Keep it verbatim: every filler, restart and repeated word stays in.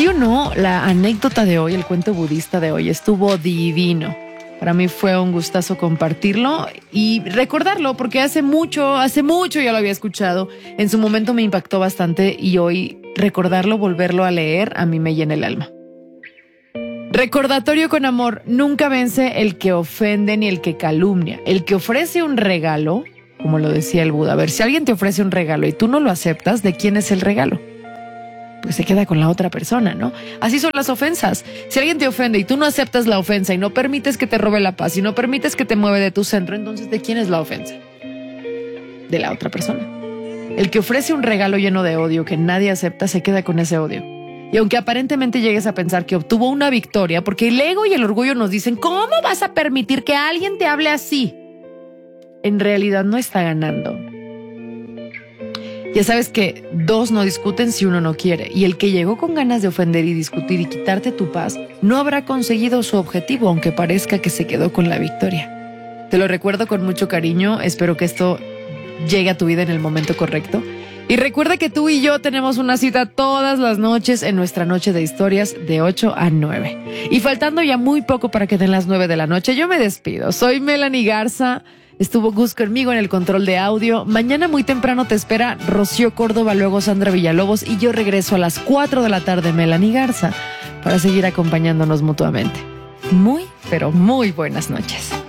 Sí o no, la anécdota de hoy, el cuento budista de hoy, estuvo divino. Para mí fue un gustazo compartirlo y recordarlo porque hace mucho, hace mucho ya lo había escuchado. En su momento me impactó bastante y hoy recordarlo, volverlo a leer, a mí me llena el alma. Recordatorio con amor, nunca vence el que ofende ni el que calumnia. El que ofrece un regalo, como lo decía el Buda, a ver, si alguien te ofrece un regalo y tú no lo aceptas, ¿de quién es el regalo? Pues se queda con la otra persona, ¿no? Así son las ofensas. Si alguien te ofende y tú no aceptas la ofensa y no permites que te robe la paz y no permites que te mueva de tu centro, entonces ¿de quién es la ofensa? De la otra persona. El que ofrece un regalo lleno de odio que nadie acepta se queda con ese odio. Y aunque aparentemente llegues a pensar que obtuvo una victoria, porque el ego y el orgullo nos dicen, ¿cómo vas a permitir que alguien te hable así? En realidad no está ganando. Ya sabes que dos no discuten si uno no quiere, y el que llegó con ganas de ofender y discutir y quitarte tu paz no habrá conseguido su objetivo, aunque parezca que se quedó con la victoria. Te lo recuerdo con mucho cariño, espero que esto llegue a tu vida en el momento correcto. Y recuerda que tú y yo tenemos una cita todas las noches en nuestra noche de historias de ocho a nueve. Y faltando ya muy poco para que den las nueve de la noche, yo me despido. Soy Melanie Garza. Estuvo Gus conmigo en el control de audio. Mañana muy temprano te espera Rocío Córdoba, luego Sandra Villalobos y yo regreso a las cuatro de la tarde, Melanie Garza, para seguir acompañándonos mutuamente. Muy, pero muy buenas noches.